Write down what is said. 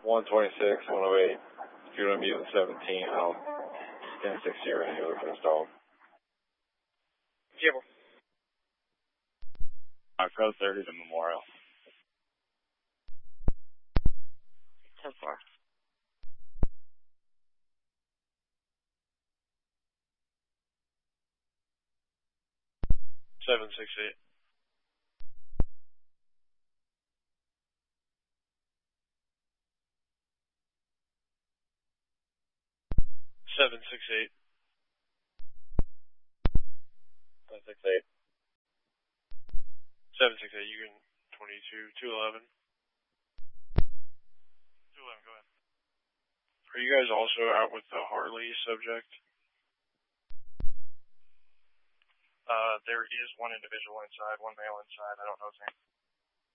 126, 108. If you're going to be at 17, I'll 1060 radio for installed. Cable. Pro 30 to Memorial. 10-4. 768. 768. 768. 768, you can 22, 211. 211, go ahead. Are you guys also out with the Harley subject? There is one individual inside, one male inside. I don't know his name.